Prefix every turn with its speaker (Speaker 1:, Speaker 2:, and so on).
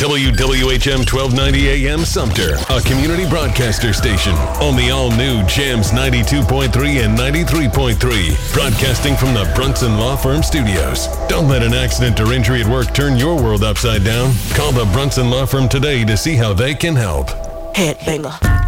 Speaker 1: WWHM 1290 AM Sumter, a community broadcaster station on the all-new Jams 92.3 and 93.3, broadcasting from the Brunson Law Firm Studios. Don't let an accident or injury at work turn your world upside down. Call the Brunson Law Firm today to see how they can help.
Speaker 2: Headbanger.